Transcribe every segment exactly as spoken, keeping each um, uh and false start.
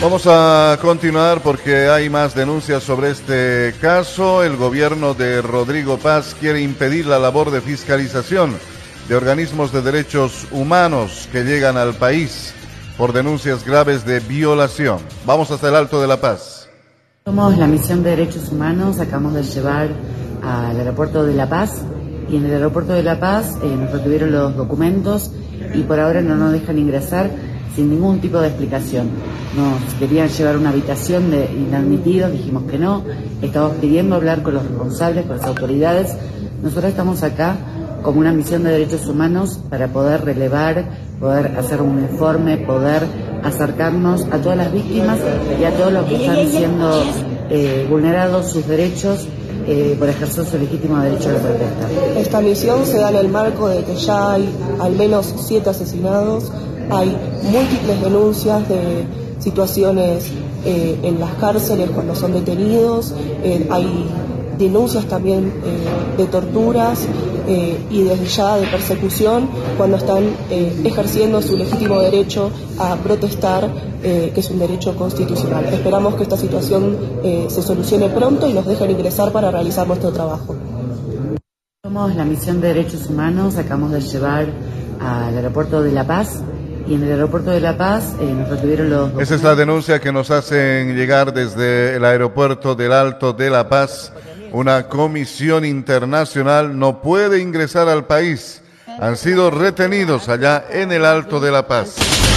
Vamos a continuar porque hay más denuncias sobre este caso. El gobierno de Rodrigo Paz quiere impedir la labor de fiscalización de organismos de derechos humanos que llegan al país por denuncias graves de violación. Vamos hasta el Alto de La Paz. Somos la misión de derechos humanos, acabamos de llevar al aeropuerto de La Paz y en el aeropuerto de La Paz eh, nos retuvieron los documentos y por ahora no nos dejan ingresar sin ningún tipo de explicación. Nos querían llevar a una habitación de inadmitidos, dijimos que no, estamos pidiendo hablar con los responsables, con las autoridades. Nosotros estamos acá como una misión de derechos humanos para poder relevar, poder hacer un informe, poder acercarnos a todas las víctimas y a todos los que están siendo eh, vulnerados sus derechos eh, por ejercer su legítimo derecho a la protesta. Esta misión se da en el marco de que ya hay al menos siete asesinados, hay múltiples denuncias de situaciones eh, en las cárceles cuando son detenidos, eh, hay denuncias también eh, de torturas eh, y desde ya de persecución cuando están eh, ejerciendo su legítimo derecho a protestar, eh, que es un derecho constitucional. Esperamos que esta situación eh, se solucione pronto y nos dejen ingresar para realizar nuestro trabajo. Somos la misión de derechos humanos, acabamos de llevar al aeropuerto de La Paz y en el aeropuerto de La Paz eh, nos retuvieron los documentos. Esa es la denuncia que nos hacen llegar desde el aeropuerto del Alto de La Paz. Una comisión internacional no puede ingresar al país. Han sido retenidos allá en el Alto de La Paz.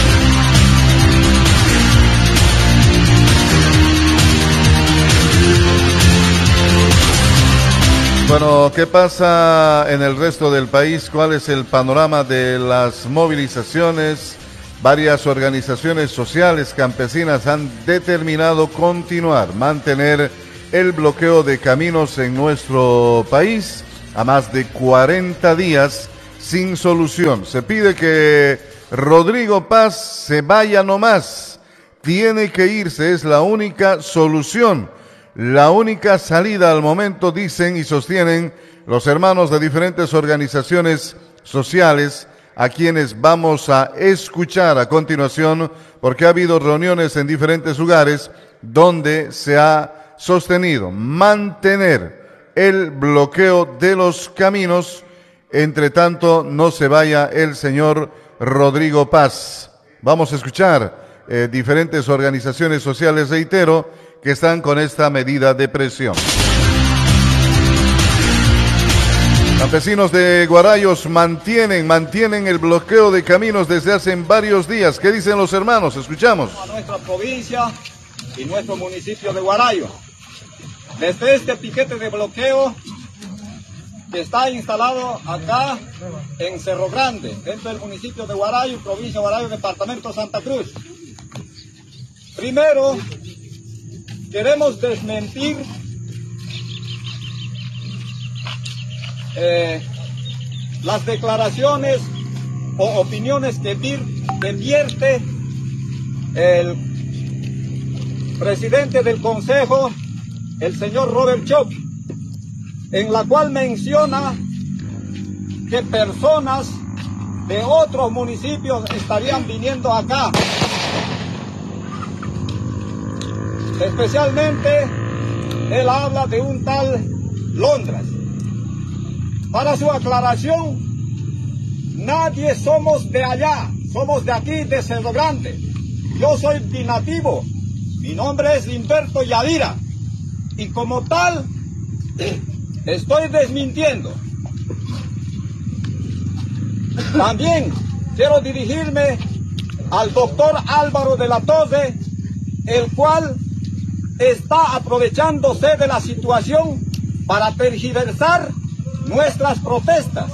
Bueno, ¿qué pasa en el resto del país? ¿Cuál es el panorama de las movilizaciones? Varias organizaciones sociales campesinas han determinado continuar, mantener el bloqueo de caminos en nuestro país a más de cuarenta días sin solución. Se pide que Rodrigo Paz se vaya nomás. Tiene que irse, es la única solución. La única salida al momento, dicen y sostienen los hermanos de diferentes organizaciones sociales, a quienes vamos a escuchar a continuación, porque ha habido reuniones en diferentes lugares donde se ha sostenido mantener el bloqueo de los caminos, entre tanto no se vaya el señor Rodrigo Paz. Vamos a escuchar eh, diferentes organizaciones sociales, reitero, que están con esta medida de presión. Campesinos de Guarayos mantienen, mantienen el bloqueo de caminos desde hace varios días. ¿Qué dicen los hermanos? Escuchamos. A nuestra provincia y nuestro municipio de Guarayo. Desde este piquete de bloqueo que está instalado acá en Cerro Grande, dentro del municipio de Guarayo, provincia de Guarayo, departamento de Santa Cruz. Primero, queremos desmentir eh, las declaraciones o opiniones que, vir, que vierte el presidente del Consejo, el señor Robert Choc, en la cual menciona que personas de otros municipios estarían viniendo acá. Especialmente, él habla de un tal Londras. Para su aclaración, nadie somos de allá, somos de aquí, de Cerro Grande. Yo soy binativo, mi nombre es Limberto Yadira, y como tal, estoy desmintiendo. También quiero dirigirme al doctor Álvaro de la Torre, el cual está aprovechándose de la situación para tergiversar nuestras protestas.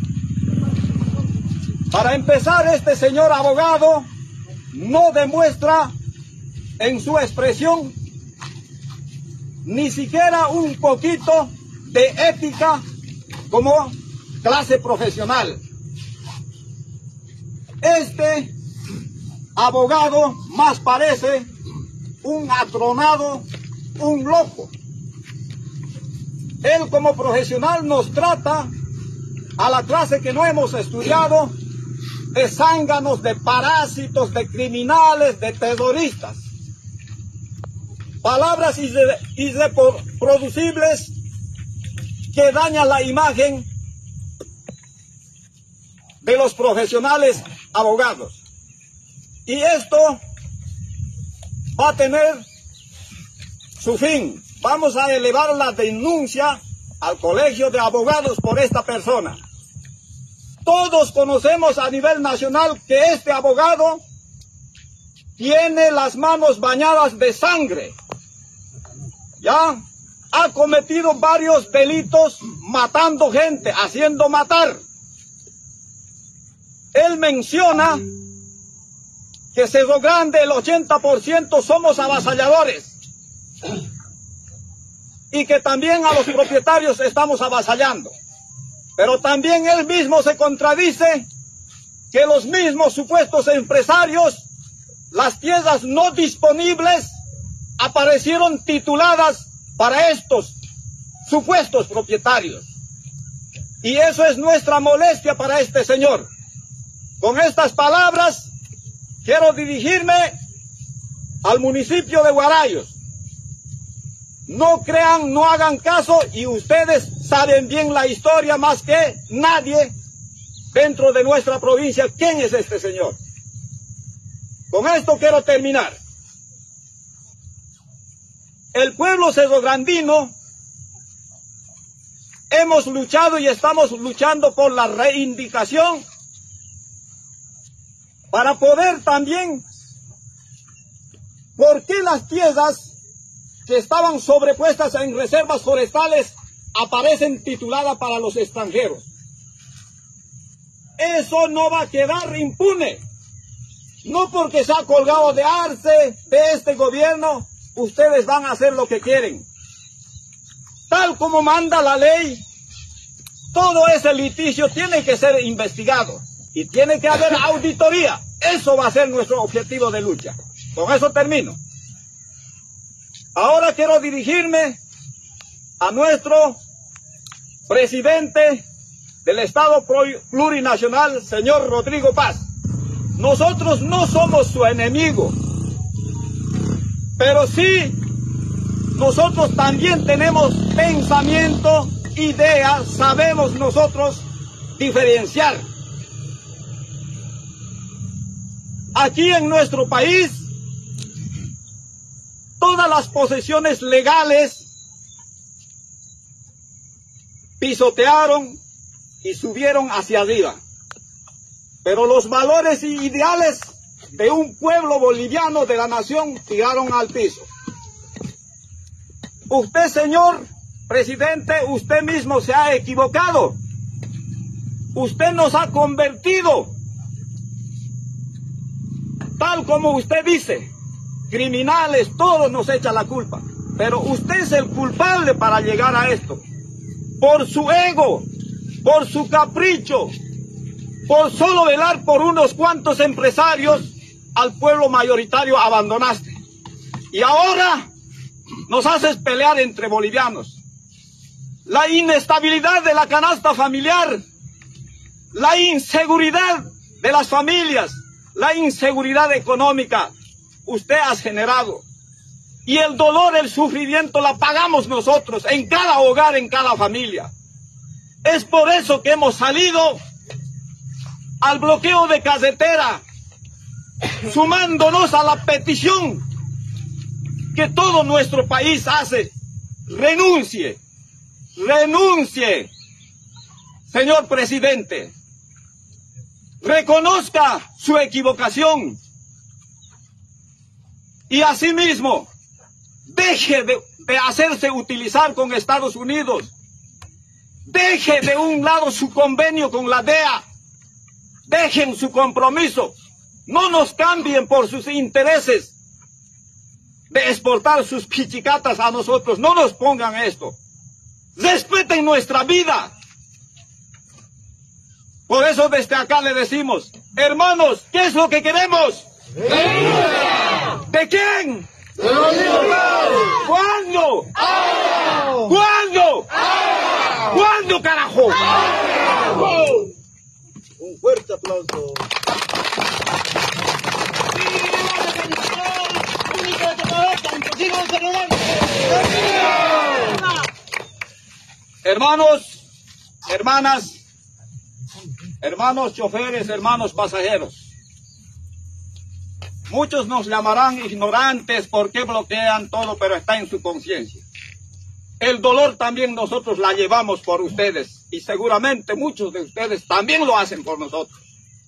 Para empezar, este señor abogado no demuestra en su expresión ni siquiera un poquito de ética como clase profesional. Este abogado más parece un atronado, un loco. Él como profesional nos trata a la clase que no hemos estudiado de zánganos, de parásitos, de criminales, de terroristas. palabras irre irreproducibles que dañan la imagen de los profesionales abogados. Y esto va a tener su fin. Vamos a elevar la denuncia al Colegio de Abogados por esta persona. Todos conocemos a nivel nacional que este abogado tiene las manos bañadas de sangre. Ya ha cometido varios delitos matando gente, haciendo matar. Él menciona que Cerro Grande, el ochenta por ciento somos avasalladores. Y que también a los propietarios estamos avasallando. Pero también él mismo se contradice que los mismos supuestos empresarios, las tierras no disponibles, aparecieron tituladas para estos supuestos propietarios. Y eso es nuestra molestia para este señor. Con estas palabras quiero dirigirme al municipio de Huarayos. No crean, no hagan caso, y ustedes saben bien la historia más que nadie dentro de nuestra provincia. ¿Quién es este señor? Con esto quiero terminar. El pueblo cerrograndino hemos luchado y estamos luchando por la reivindicación para poder también, ¿por qué las tierras que estaban sobrepuestas en reservas forestales aparecen tituladas para los extranjeros? Eso no va a quedar impune. No porque se ha colgado de arce de este gobierno, ustedes van a hacer lo que quieren. Tal como manda la ley, todo ese litigio tiene que ser investigado y tiene que haber auditoría. Eso va a ser nuestro objetivo de lucha. Con eso termino. Ahora quiero dirigirme a nuestro presidente del Estado Plurinacional, señor Rodrigo Paz. Nosotros no somos su enemigo, pero sí nosotros también tenemos pensamiento, ideas, sabemos nosotros diferenciar. Aquí en nuestro país, todas las posesiones legales pisotearon y subieron hacia arriba. Pero los valores y ideales de un pueblo boliviano, de la nación, tiraron al piso. Usted, señor presidente, usted mismo se ha equivocado. Usted nos ha convertido, tal como usted dice, criminales, todos nos echan la culpa. Pero usted es el culpable para llegar a esto. Por su ego, por su capricho, por solo velar por unos cuantos empresarios, al pueblo mayoritario abandonaste. Y ahora nos haces pelear entre bolivianos. La inestabilidad de la canasta familiar, la inseguridad de las familias, la inseguridad económica, usted ha generado. Y el dolor, el sufrimiento la pagamos nosotros, en cada hogar, en cada familia. Es por eso que hemos salido al bloqueo de carretera, sumándonos a la petición que todo nuestro país hace. Renuncie, renuncie, señor presidente. Reconozca su equivocación. Y asimismo, deje de, de hacerse utilizar con Estados Unidos. Deje de un lado su convenio con la D E A. Dejen su compromiso. No nos cambien por sus intereses de exportar sus pichicatas a nosotros. No nos pongan esto. Respeten nuestra vida. Por eso desde acá le decimos, hermanos, ¿qué es lo que queremos? ¡Vida! ¿De quién? ¡De los diputados! ¿Cuándo? ¡Ahora! ¿Cuándo? ¡Ahora! ¿Cuándo, carajo? ¡Ahora! Un fuerte aplauso. ¡Viva la bendición! ¡Único de todos, campesinos! Hermanos, hermanas, hermanos choferes, hermanos pasajeros. Muchos nos llamarán ignorantes porque bloquean todo, pero está en su conciencia. El dolor también nosotros la llevamos por ustedes y seguramente muchos de ustedes también lo hacen por nosotros.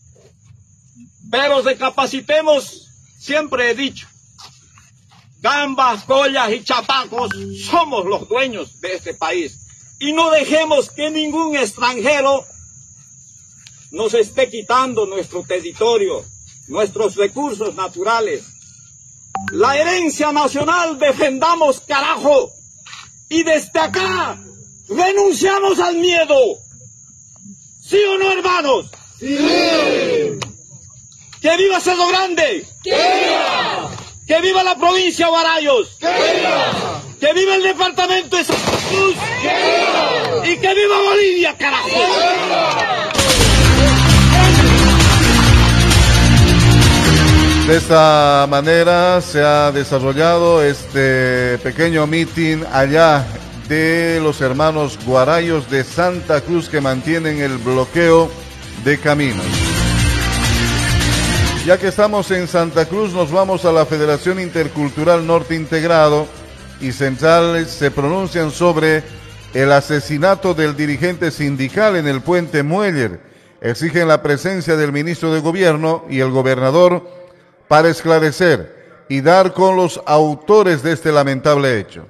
Pero recapacitemos, siempre he dicho, gambas, collas y chapacos somos los dueños de este país. Y no dejemos que ningún extranjero nos esté quitando nuestro territorio, nuestros recursos naturales. La herencia nacional defendamos, carajo. Y desde acá renunciamos al miedo. ¿Sí o no, hermanos? ¡Sí! ¡Que viva Cerro Grande! ¡Que viva! ¡Que viva la provincia de Guarayos! ¡Que viva! ¡Que viva el departamento de Santa Cruz! ¡Que viva! ¡Y que viva Bolivia, carajo! ¡Que viva! De esta manera se ha desarrollado este pequeño mitin allá de los hermanos Guarayos de Santa Cruz que mantienen el bloqueo de caminos. Ya que estamos en Santa Cruz, nos vamos a la Federación Intercultural Norte Integrado y Centrales. Se pronuncian sobre el asesinato del dirigente sindical en el puente Mueller. Exigen la presencia del ministro de Gobierno y el gobernador para esclarecer y dar con los autores de este lamentable hecho.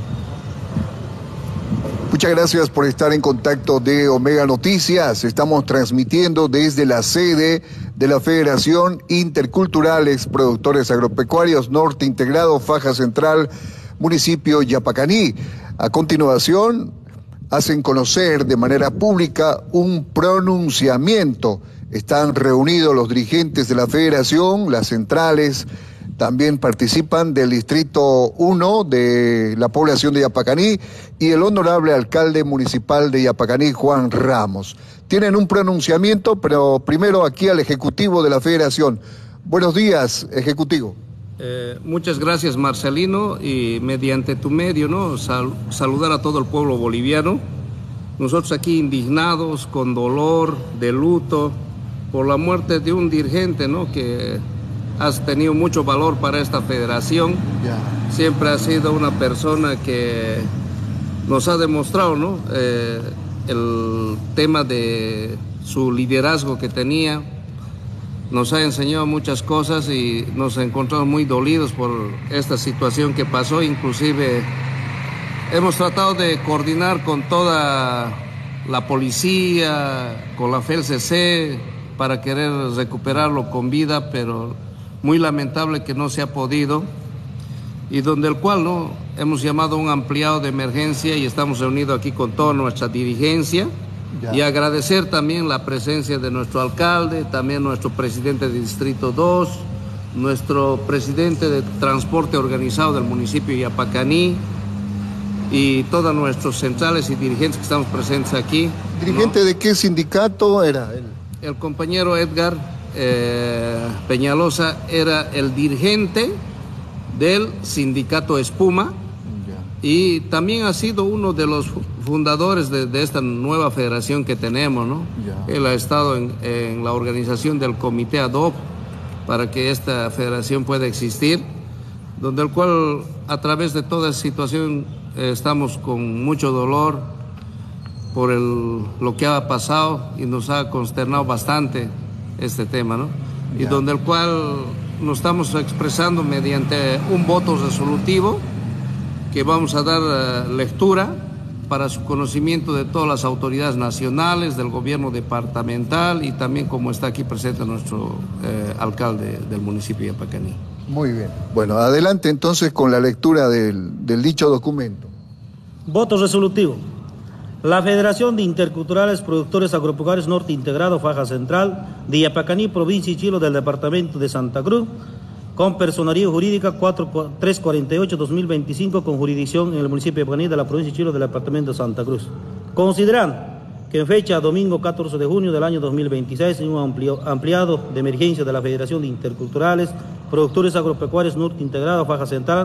Muchas gracias por estar en contacto de Omega Noticias. Estamos transmitiendo desde la sede de la Federación Interculturales Productores Agropecuarios Norte Integrado, Faja Central, municipio Yapacaní. A continuación, hacen conocer de manera pública un pronunciamiento. Están reunidos los dirigentes de la Federación, las centrales, también participan del Distrito uno de la población de Yapacaní y el honorable alcalde municipal de Yapacaní, Juan Ramos. Tienen un pronunciamiento, pero primero aquí al Ejecutivo de la Federación. Buenos días, Ejecutivo. Eh, muchas gracias, Marcelino, y mediante tu medio, ¿no? Sal- saludar a todo el pueblo boliviano. Nosotros aquí indignados, con dolor, de luto, por la muerte de un dirigente, ¿no? Que has tenido mucho valor para esta federación. Ya. Siempre ha sido una persona que nos ha demostrado, ¿no? Eh, el tema de su liderazgo que tenía. Nos ha enseñado muchas cosas y nos encontramos muy dolidos por esta situación que pasó. Inclusive hemos tratado de coordinar con toda la policía, con la F E L C C, para querer recuperarlo con vida, pero muy lamentable que no se ha podido, y donde el cual no hemos llamado a un ampliado de emergencia y estamos reunidos aquí con toda nuestra dirigencia. Ya. Y agradecer también la presencia de nuestro alcalde, también nuestro presidente de Distrito dos, nuestro presidente de Transporte Organizado del municipio de Yapacaní y todos nuestros centrales y dirigentes que estamos presentes aquí. ¿Dirigente ¿no? de qué sindicato era él? El compañero Edgar eh, Peñalosa era el dirigente del sindicato Espuma. Y también ha sido uno de los fundadores de, de esta nueva federación que tenemos, ¿no? Ya. Él ha estado en, en la organización del comité ad hoc para que esta federación pueda existir, donde el cual a través de toda esa situación eh, estamos con mucho dolor por el, lo que ha pasado y nos ha consternado bastante este tema, ¿no? Ya. Y donde el cual nos estamos expresando mediante un voto resolutivo que vamos a dar uh, lectura para su conocimiento de todas las autoridades nacionales, del gobierno departamental y también como está aquí presente nuestro eh, alcalde del municipio de Yapacaní. Muy bien. Bueno, adelante entonces con la lectura del, del dicho documento. Voto resolutivo. La Federación de Interculturales Productores Agropecuarios Norte Integrado, Faja Central, de Yapacaní, provincia y Chilo del departamento de Santa Cruz, con personería jurídica trescientos cuarenta y ocho barra dos mil veinticinco, con jurisdicción en el municipio de Yapacaní de la provincia de Chilo del departamento de Santa Cruz. Considerando que en fecha domingo catorce de junio del año dos mil veintiséis, en un amplio, ampliado de emergencia de la Federación de Interculturales Productores Agropecuarios Norte Integrado, Faja Central,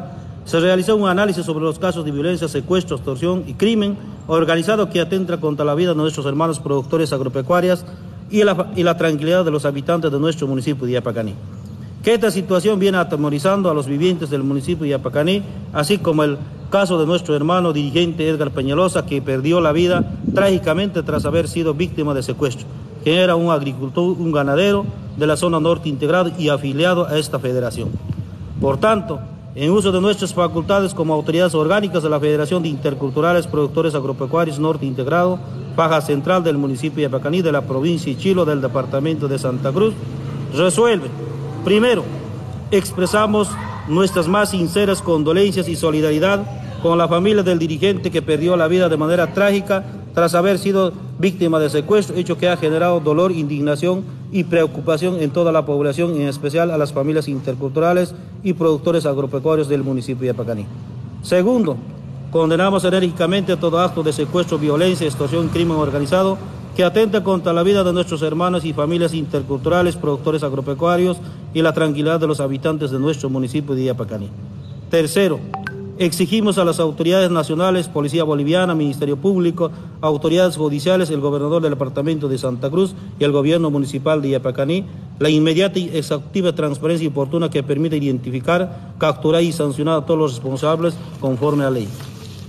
Se realizó un análisis sobre los casos de violencia, secuestro, extorsión y crimen organizado que atenta contra la vida de nuestros hermanos productores agropecuarios y la, y la tranquilidad de los habitantes de nuestro municipio de Yapacaní. Que esta situación viene atemorizando a los vivientes del municipio de Yapacaní, así como el caso de nuestro hermano dirigente Edgar Peñalosa, que perdió la vida trágicamente tras haber sido víctima de secuestro, que era un agricultor, un ganadero de la zona norte integrado y afiliado a esta federación. Por tanto, en uso de nuestras facultades como autoridades orgánicas de la Federación de Interculturales Productores Agropecuarios Norte Integrado, Faja Central del municipio de Yapacaní, de la provincia de Chilo, del departamento de Santa Cruz, resuelve: primero, expresamos nuestras más sinceras condolencias y solidaridad con la familia del dirigente que perdió la vida de manera trágica tras haber sido víctima de secuestro, hecho que ha generado dolor, indignación y preocupación en toda la población, en especial a las familias interculturales y productores agropecuarios del municipio de Yapacaní. Segundo, condenamos enérgicamente todo acto de secuestro, violencia, extorsión y crimen organizado que atenta contra la vida de nuestros hermanos y familias interculturales, productores agropecuarios y la tranquilidad de los habitantes de nuestro municipio de Yapacaní. Tercero, exigimos a las autoridades nacionales, Policía Boliviana, Ministerio Público, autoridades judiciales, el gobernador del departamento de Santa Cruz y el gobierno municipal de Yapacaní la inmediata y exhaustiva transparencia oportuna que permita identificar, capturar y sancionar a todos los responsables conforme a ley.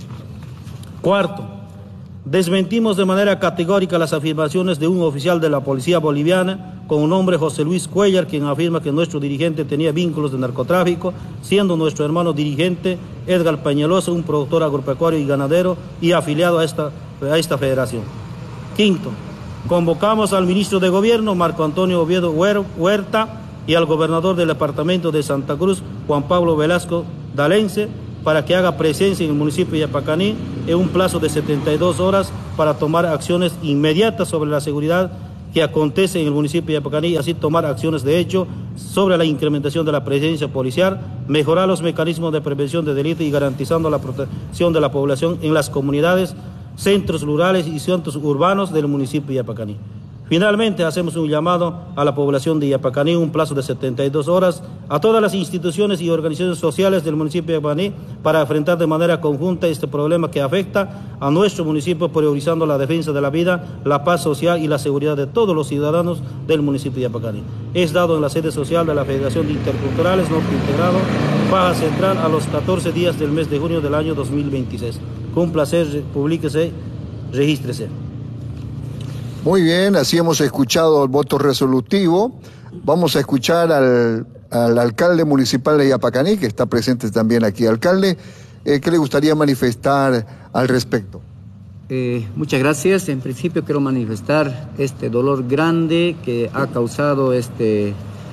Cuarto, desmentimos de manera categórica las afirmaciones de un oficial de la Policía Boliviana con un nombre José Luis Cuellar, quien afirma que nuestro dirigente tenía vínculos de narcotráfico, siendo nuestro hermano dirigente Edgar Peñalosa un productor agropecuario y ganadero y afiliado a esta, a esta federación. Quinto, convocamos al ministro de Gobierno, Marco Antonio Oviedo Huerta, y al gobernador del departamento de Santa Cruz, Juan Pablo Velasco Dalense, para que haga presencia en el municipio de Yapacaní en un plazo de setenta y dos horas para tomar acciones inmediatas sobre la seguridad que acontece en el municipio de Yapacaní, y así tomar acciones de hecho sobre la incrementación de la presencia policial, mejorar los mecanismos de prevención de delitos y garantizando la protección de la población en las comunidades, centros rurales y centros urbanos del municipio de Yapacaní. Finalmente, hacemos un llamado a la población de Yapacaní, un plazo de setenta y dos horas, a todas las instituciones y organizaciones sociales del municipio de Yapacaní para enfrentar de manera conjunta este problema que afecta a nuestro municipio, priorizando la defensa de la vida, la paz social y la seguridad de todos los ciudadanos del municipio de Yapacaní. Es dado en la sede social de la Federación de Interculturales Norte Integrado, Faja Central, a los catorce días del mes de junio del año dos mil veintiséis. Con un placer, publíquese, regístrese. Muy bien, así hemos escuchado el voto resolutivo. Vamos a escuchar al, al alcalde municipal de Yapacaní, que está presente también aquí. Alcalde, eh, ¿qué le gustaría manifestar al respecto? Eh, muchas gracias. En principio quiero manifestar este dolor grande que ha causado este,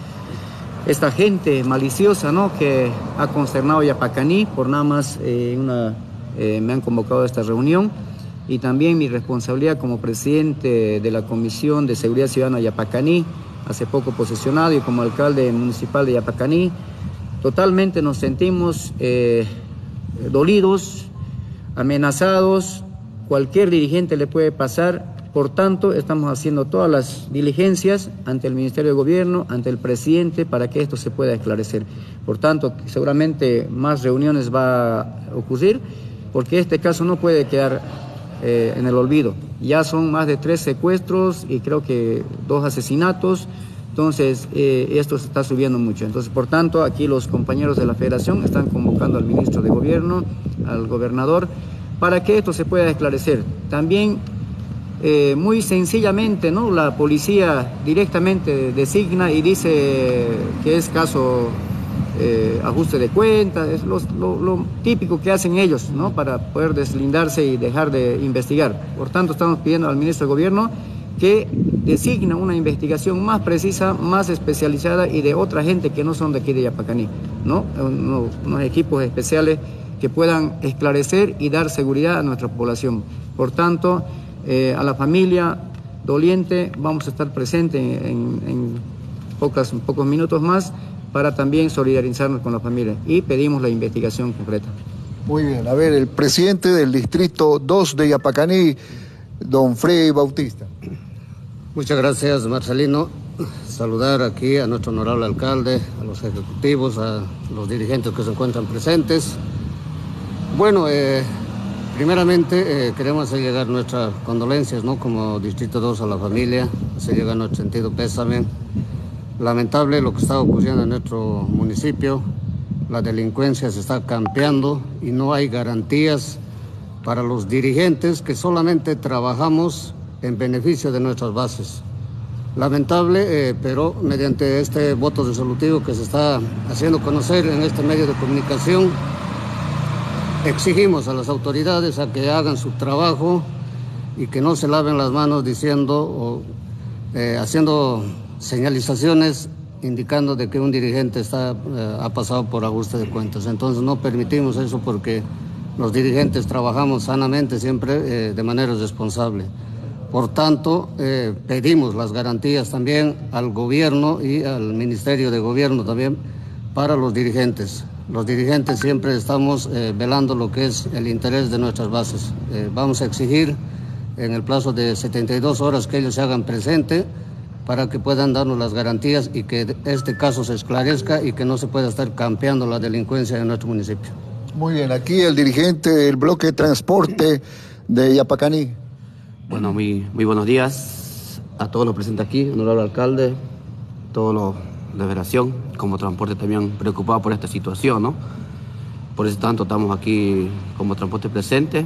esta gente maliciosa, ¿no?, que ha consternado Yapacaní. Por nada más eh, una, eh, me han convocado a esta reunión. Y también mi responsabilidad como presidente de la Comisión de Seguridad Ciudadana de Yapacaní, hace poco posesionado, y como alcalde municipal de Yapacaní, totalmente nos sentimos eh, dolidos, amenazados. Cualquier dirigente le puede pasar. Por tanto, estamos haciendo todas las diligencias ante el Ministerio de Gobierno, ante el presidente, para que esto se pueda esclarecer. Por tanto, seguramente más reuniones va a ocurrir, porque este caso no puede quedar Eh, en el olvido. Ya son más de tres secuestros y creo que dos asesinatos, entonces eh, esto se está subiendo mucho. Entonces, por tanto, aquí los compañeros de la Federación están convocando al ministro de Gobierno, al gobernador, para que esto se pueda esclarecer. También, eh, muy sencillamente, ¿no?, la policía directamente designa y dice que es caso Eh, ajuste de cuentas, es lo, lo, lo típico que hacen ellos, ¿no?, para poder deslindarse y dejar de investigar. Por tanto, estamos pidiendo al ministro de Gobierno que designe una investigación más precisa, más especializada y de otra gente que no son de aquí de Yapacaní, ¿no?, unos, unos equipos especiales que puedan esclarecer y dar seguridad a nuestra población. Por tanto, eh, a la familia doliente vamos a estar presentes en, en, en pocas, pocos minutos más, para también solidarizarnos con la familia, y pedimos la investigación concreta. Muy bien, a ver, el presidente del Distrito dos de Yapacaní, don Freddy Bautista. Muchas gracias, Marcelino. Saludar aquí a nuestro honorable alcalde, a los ejecutivos, a los dirigentes que se encuentran presentes. Bueno, eh, primeramente eh, queremos hacer llegar nuestras condolencias, ¿no? Como Distrito dos a la familia, hacer llegar nuestro sentido pésame. Lamentable lo que está ocurriendo en nuestro municipio, la delincuencia se está campeando y no hay garantías para los dirigentes que solamente trabajamos en beneficio de nuestras bases. Lamentable, eh, pero mediante este voto resolutivo que se está haciendo conocer en este medio de comunicación, exigimos a las autoridades a que hagan su trabajo y que no se laven las manos diciendo o eh, haciendo señalizaciones indicando de que un dirigente está, eh, ha pasado por ajuste de cuentas. Entonces no permitimos eso porque los dirigentes trabajamos sanamente siempre eh, de manera responsable. Por tanto, eh, pedimos las garantías también al gobierno y al Ministerio de Gobierno también para los dirigentes. Los dirigentes siempre estamos eh, velando lo que es el interés de nuestras bases. Eh, vamos a exigir en el plazo de setenta y dos horas que ellos se hagan presente para que puedan darnos las garantías y que este caso se esclarezca y que no se pueda estar campeando la delincuencia en nuestro municipio. Muy bien, aquí el dirigente del bloque de transporte de Yapacaní. Bueno, muy, muy buenos días a todos los presentes aquí, honorable alcalde, todos los de la federación, como transporte también preocupados por esta situación, ¿no? Por eso tanto estamos aquí como transporte presente.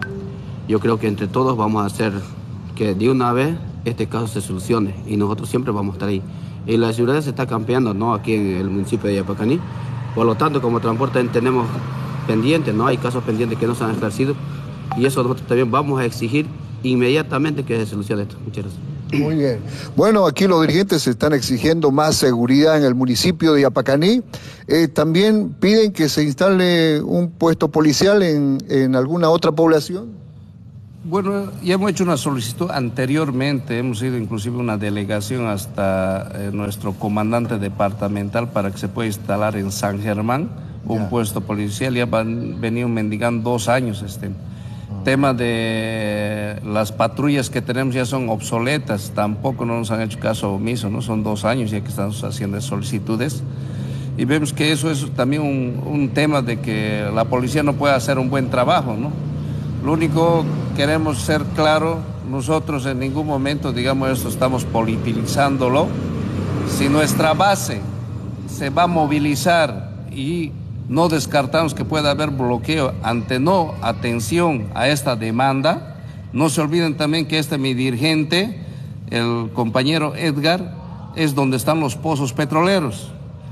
Yo creo que entre todos vamos a hacer que de una vez este caso se solucione y nosotros siempre vamos a estar ahí. Y la seguridad se está campeando, ¿no? Aquí en el municipio de Yapacaní. Por lo tanto, como transporte tenemos pendientes, ¿no? Hay casos pendientes que no se han esclarecido y eso nosotros también vamos a exigir inmediatamente que se solucione esto. Muchas gracias. Muy bien. Bueno, aquí los dirigentes están exigiendo más seguridad en el municipio de Yapacaní. Eh, también piden que se instale un puesto policial en, en alguna otra población. Bueno, ya hemos hecho una solicitud anteriormente, hemos ido inclusive una delegación hasta eh, nuestro comandante departamental para que se pueda instalar en San Germán un ya. puesto policial. Ya han venido mendigando dos años este. Tema de las patrullas que tenemos ya son obsoletas, tampoco no nos han hecho caso omiso, ¿no? Son dos años ya que estamos haciendo solicitudes y vemos que eso es también un, un tema de que la policía no puede hacer un buen trabajo, ¿no? Lo único queremos ser claro, nosotros en ningún momento, digamos, esto estamos politizándolo. Si nuestra base se va a movilizar y no descartamos que pueda haber bloqueo ante no atención a esta demanda. No se olviden también que este mi dirigente, el compañero Edgar, es donde están los pozos petroleros.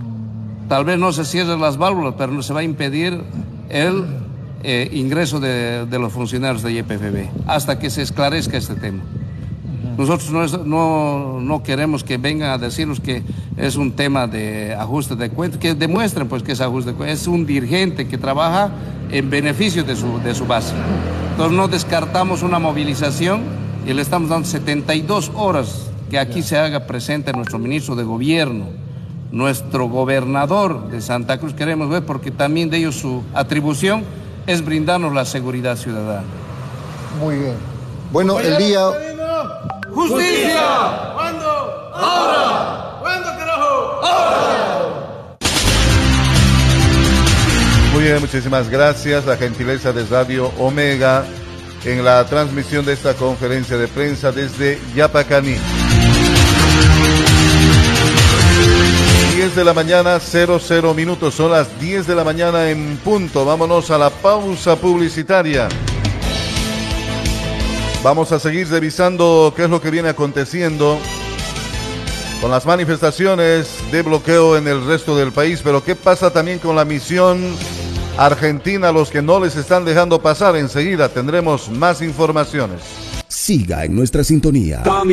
Tal vez no se cierren las válvulas, pero no se va a impedir el eh, ingreso de, de los funcionarios de Y P F B hasta que se esclarezca este tema. Nosotros no, es, no, no queremos que vengan a decirnos que es un tema de ajuste de cuentas, que demuestren pues que es ajuste de cuentas. Es un dirigente que trabaja en beneficio de su, de su base. Entonces no descartamos una movilización y le estamos dando setenta y dos horas que aquí se haga presente nuestro ministro de Gobierno, nuestro gobernador de Santa Cruz, queremos ver porque también de ellos su atribución es brindarnos la seguridad ciudadana. Muy bien. Bueno, el día... ¡Justicia! ¿Cuándo? ¡Ahora! ¿Cuándo, carajo? ¡Ahora! Muy bien, muchísimas gracias. La gentileza de Radio Omega en la transmisión de esta conferencia de prensa desde Yapacaní. diez de la mañana, cero cero minutos. Son las diez de la mañana en punto. Vámonos a la pausa publicitaria. Vamos a seguir revisando qué es lo que viene aconteciendo con las manifestaciones de bloqueo en el resto del país, pero qué pasa también con la misión argentina, los que no les están dejando pasar. Enseguida tendremos más informaciones. Siga en nuestra sintonía.